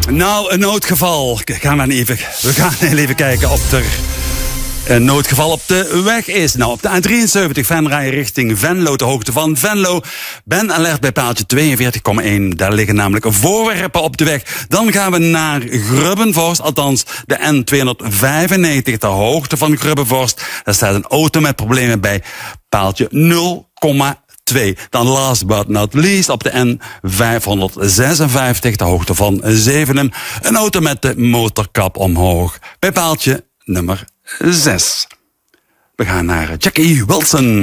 Nou, een noodgeval. We gaan heel even kijken of er een noodgeval op de weg is. Nou, op de A73 Venray richting Venlo, de hoogte van Venlo. Ben alert bij paaltje 42,1. Daar liggen namelijk voorwerpen op de weg. Dan gaan we naar Grubbenvorst, althans de N295, de hoogte van Grubbenvorst. Daar staat een auto met problemen bij paaltje 0,2. Dan last but not least op de N556, de hoogte van Zevenum. Een auto met de motorkap omhoog. Bij paaltje nummer 6. We gaan naar Jackie Wilson.